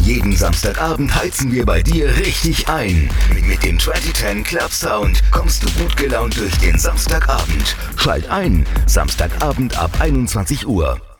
Jeden Samstagabend heizen wir bei dir richtig ein. Mit dem 2010 Club Sound kommst du gut gelaunt durch den Samstagabend. Schalt ein, Samstagabend ab 21 Uhr.